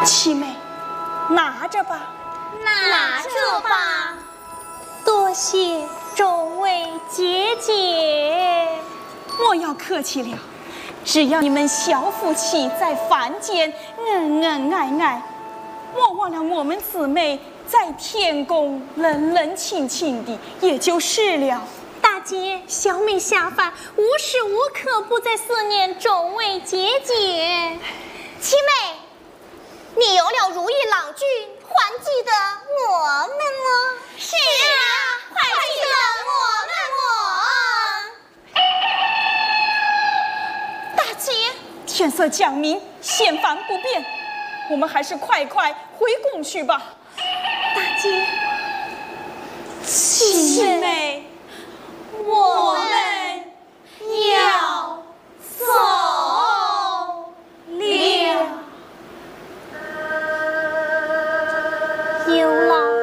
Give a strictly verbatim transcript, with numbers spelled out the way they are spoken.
七妹，拿着吧， 拿着吧。 多谢众位姐姐， 莫要客气了。只要你们小夫妻在凡间恩恩爱爱，莫忘了我们姊妹在天宫冷冷清清的，也就是了。 大姐，小妹下凡无时无刻不在思念众位姐姐。 七妹，你有了如意郎君，还记得我们吗？ 是啊， 还记得我们大姐，天色将明，仙凡不便，我们还是快快回宫去吧。 大姐， 七妹， 我们要走了。 有劳